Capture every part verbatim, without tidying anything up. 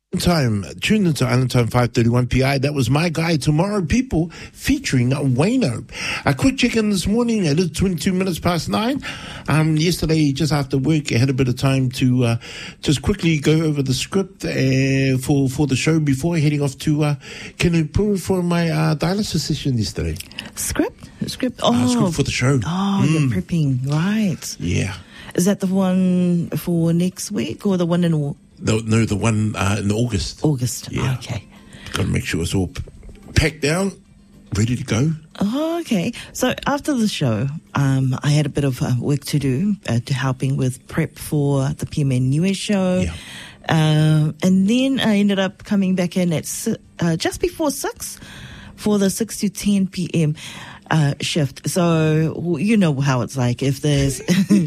Time, tuned into Island Time five thirty-one P I. That was My Guy Tomorrow People featuring Wayno. A quick check-in this morning. It is twenty-two minutes past nine. Um, yesterday, just after work, I had a bit of time to uh, just quickly go over the script uh, for, for the show before heading off to uh, Kenepuru for my uh, dialysis session yesterday. Script? Script? Oh, Uh, script for the show. Oh, Mm. the prepping, right. Yeah. Is that the one for next week or the one in Au- The, no, the one uh, in August. August? Yeah. Okay. Got to make sure it's all p- packed down, ready to go. Oh, okay. So after the show, um, I had a bit of uh, work to do uh, to helping with prep for the P M N Niue show. Yeah. Um, and then I ended up coming back in at si- uh, just before six for the six to ten p.m. Uh, shift. So w- you know how it's like if there's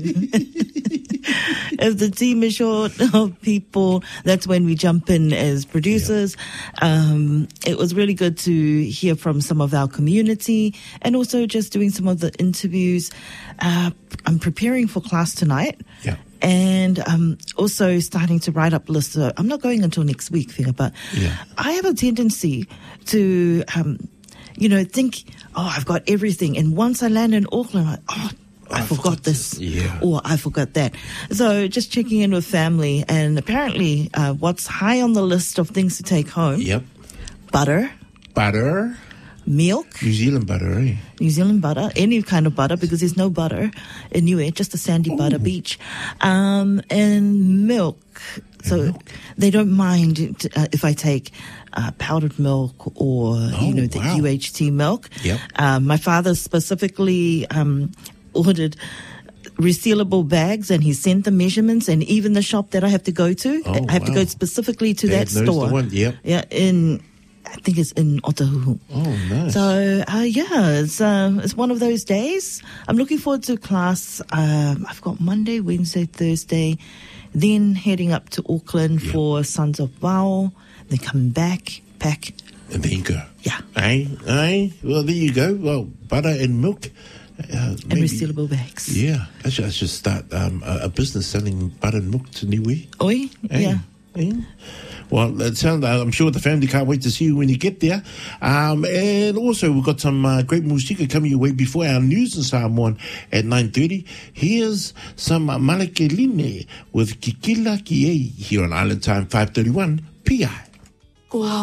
if the team is short of people, that's when we jump in as producers. Yeah. Um, it was really good to hear from some of our community and also just doing some of the interviews. Uh, I'm preparing for class tonight. Yeah. And um, also starting to write up lists. So I'm not going until next week, Figure, but Yeah. I have a tendency to, um, you know, think, oh, I've got everything. And once I land in Auckland, I'm like, oh, I, I forgot, forgot this, this. Yeah. or I forgot that. So just checking in with family, and apparently uh, what's high on the list of things to take home, Yep. butter, Butter. milk, New Zealand butter, eh? New Zealand butter, any kind of butter, because there's no butter in Niue, just a sandy butter beach, um, and milk. So milk. they don't mind it, uh, if I take uh, powdered milk or, Oh, you know, the wow. U H T milk. Yep. Um, my father specifically um, ordered resealable bags, and he sent the measurements, and even the shop that I have to go to, Oh, I have to wow. go specifically to Dad that knows store. the one, yep. Yeah, in... I think it's in Otahuhu. Oh, nice. So, uh, yeah, it's, uh, it's one of those days. I'm looking forward to class. Um, I've got Monday, Wednesday, Thursday, then heading up to Auckland Yeah. for Sons of Wao, then coming back, pack. And then go. Yeah. Aye, aye. Well, there you go. Well, butter and milk. Uh, And maybe- resealable bags. Yeah. I should, I should start um, a, a business selling butter and milk to Niue. Oi? Eh? Yeah. Eh? Well, it sounds, I'm sure the family can't wait to see you when you get there. Um, and also, we've got some uh, great musika coming your way before our news in Samoan at nine thirty. Here's some uh, Malakeline with Kikila Kie here on Island Time five thirty-one P I. Wow.